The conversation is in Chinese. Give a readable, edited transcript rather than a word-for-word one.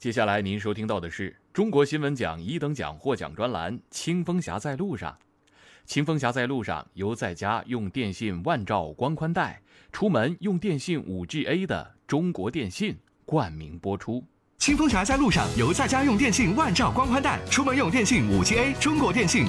接下来您收听到的是中国新闻奖一等奖获奖专栏《清风侠在路上》。清风侠在路上由在家用电信万兆光宽带，出门用电信 5GA 的中国电信冠名播出。 清风侠在路上由在家用电信万兆光宽带，出门用电信 5GA 中国电信